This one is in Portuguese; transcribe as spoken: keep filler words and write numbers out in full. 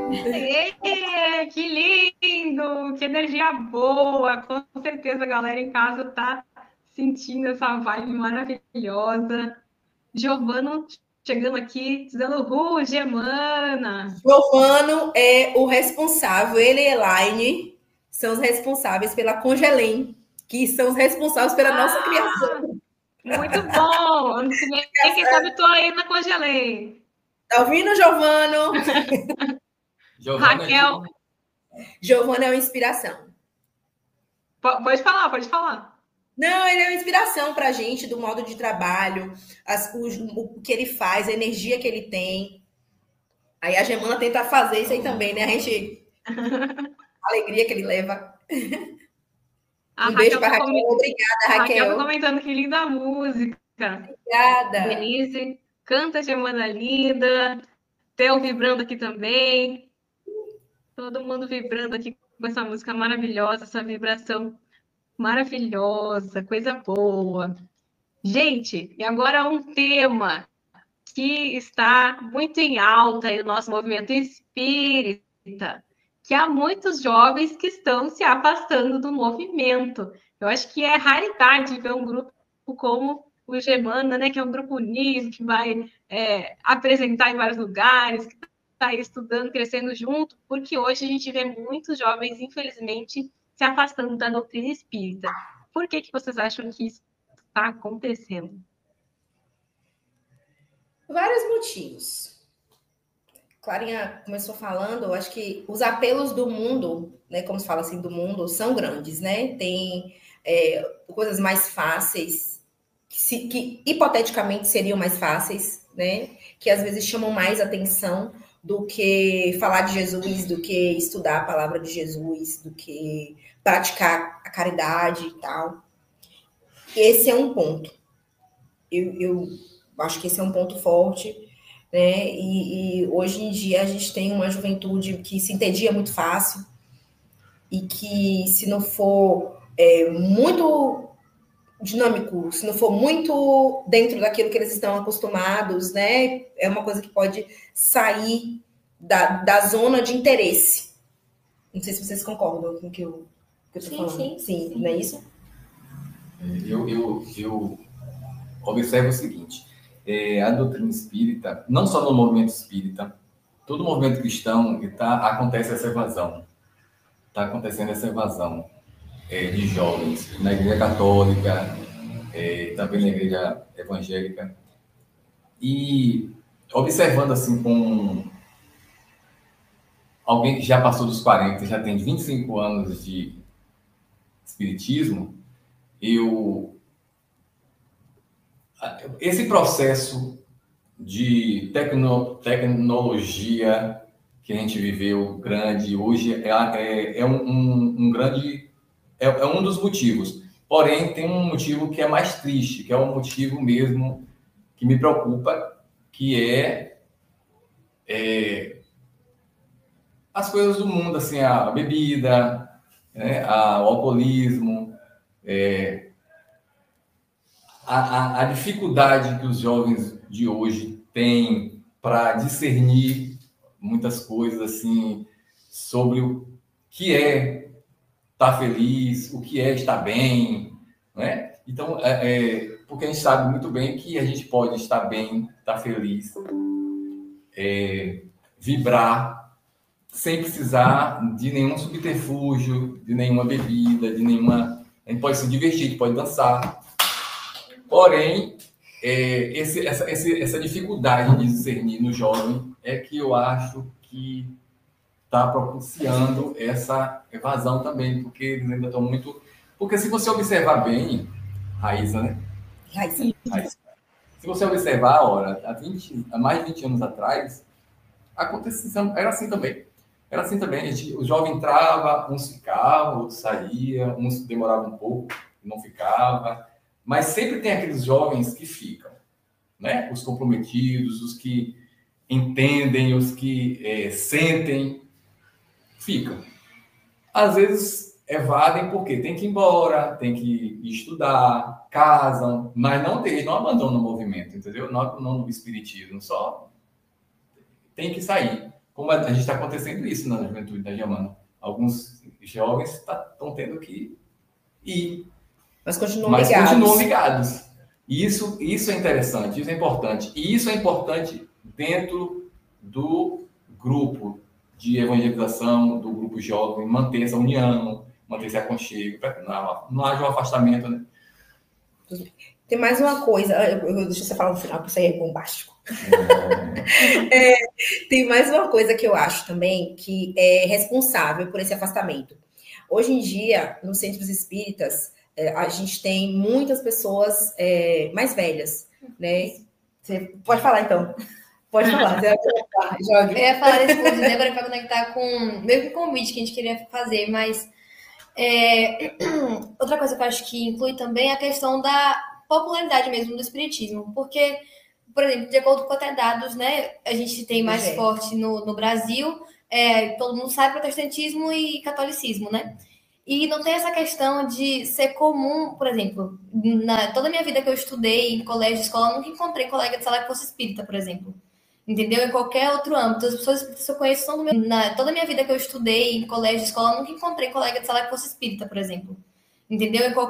Ê, que lindo! Que energia boa! Com certeza a galera em casa tá sentindo essa vibe maravilhosa. Giovano chegando aqui, dizendo Ru, Gemana. Giovano é o responsável, ele e Elaine são os responsáveis pela Congelém, que são os responsáveis pela nossa Ah, criação. muito bom! Ano que vem, quem sabe tô aí na Congelei. Tá ouvindo, Giovano? Giovana é Raquel, tipo. Giovano é uma inspiração. pode falar, pode falar. Não, ele é uma inspiração para a gente, do modo de trabalho, as, o, o que ele faz, a energia que ele tem. Aí a Gemana tenta fazer isso aí também, né? A gente. A alegria que ele leva. A Um beijo Raquel para tá, Raquel. comi... Obrigada, a Raquel tá Raquel. comentando que linda a música. Obrigada. Denise, canta Gemana linda. Theo vibrando aqui também. Todo mundo vibrando aqui com essa música maravilhosa, essa vibração maravilhosa, coisa boa. Gente, e agora um tema que está muito em alta aí no nosso movimento espírita, que há muitos jovens que estão se afastando do movimento. Eu acho que é raridade ver um grupo como o Gemana, né, que é um grupo unido, que vai é, apresentar em vários lugares, que está estudando, crescendo junto, porque hoje a gente vê muitos jovens, infelizmente, se afastando da doutrina espírita. Por que, que vocês acham que isso está acontecendo? Vários motivos. Clarinha começou falando, eu acho que os apelos do mundo, né, como se fala assim, do mundo, são grandes, né? Tem é, coisas mais fáceis, que, se, que hipoteticamente seriam mais fáceis, né? Que às vezes chamam mais atenção do que falar de Jesus, do que estudar a palavra de Jesus, do que praticar a caridade e tal. Esse é um ponto. Eu, eu acho que esse é um ponto forte, né? E, e hoje em dia a gente tem uma juventude que se entedia muito fácil e que, se não for é, muito dinâmico, se não for muito dentro daquilo que eles estão acostumados, né? É uma coisa que pode sair da, da zona de interesse. Não sei se vocês concordam com o que eu, que eu tô Sim, falando. sim, sim, sim. Não é isso? Eu, eu, eu observo o seguinte: é, a doutrina espírita, não só no movimento espírita, todo movimento cristão, tá, acontece essa evasão. Está acontecendo essa evasão é, de jovens na Igreja Católica, é, também na Igreja Evangélica. E observando assim com alguém que já passou dos quarenta, já tem vinte e cinco anos de espiritismo, eu esse processo de tecno, tecnologia que a gente viveu grande hoje é, é, é um, um, um grande é, é um dos motivos. Porém, tem um motivo que é mais triste, que é um motivo mesmo que me preocupa, que é, é as coisas do mundo, assim, a bebida, né, a, o alcoolismo, é, a, a, a dificuldade que os jovens de hoje têm para discernir muitas coisas assim sobre o que é estar feliz, o que é estar bem, né? Então, é, é, porque a gente sabe muito bem que a gente pode estar bem, estar feliz, é, vibrar, sem precisar de nenhum subterfúgio, de nenhuma bebida, de nenhuma... A gente pode se divertir, a gente pode dançar. Porém, é, esse, essa, esse, essa dificuldade de discernir no jovem é que eu acho que está propiciando essa evasão também, porque eles ainda estão muito... Porque se você observar bem, Raíssa, né? Raíssa. Raíssa. Se você observar, ora, há, vinte, há mais de vinte anos atrás, acontecia, era assim também. Era assim também, a gente, o jovem entrava, uns ficavam, outros saíam, uns demoravam um pouco, não ficava, mas sempre tem aqueles jovens que ficam, né? Os comprometidos, os que entendem, os que é, sentem, ficam. Às vezes evadem porque tem que ir embora, tem que estudar, casam, mas não tem, não abandonam o movimento, entendeu? Não abandonam o espiritismo, só tem que sair. como a gente está acontecendo isso na juventude da Germana. Alguns jovens estão tendo que ir, mas continuam mas ligados. continuam ligados. Isso, isso é interessante, isso é importante. E isso é importante dentro do grupo de evangelização, do grupo jovem, manter essa união, manter esse aconchego, para que não, não haja um afastamento, né? Tem mais uma coisa, eu, eu, deixa você falar no final, porque isso aí é bombástico. É, tem mais uma coisa que eu acho também que é responsável por esse afastamento. Hoje em dia, nos centros espíritas, é, a gente tem muitas pessoas é, mais velhas, né? Você pode falar, então. Pode falar. Eu ia falar desse ponto de Débora para conectar com meio que o convite que a gente queria fazer, mas é, outra coisa que eu acho que inclui também é a questão da popularidade mesmo do espiritismo, porque, por exemplo, de acordo com até dados, né, a gente tem mais é. forte no, no Brasil, é, todo mundo sabe protestantismo e catolicismo, né? E não tem essa questão de ser comum, por exemplo, na toda a minha vida que eu estudei em colégio, escola, eu nunca encontrei colega de sala que fosse espírita, por exemplo. Entendeu? Em qualquer outro âmbito. As pessoas que eu conheço são do meu... Na toda a minha vida que eu estudei em colégio, escola, eu nunca encontrei colega de sala que fosse espírita, por exemplo. Entendeu? Em qualquer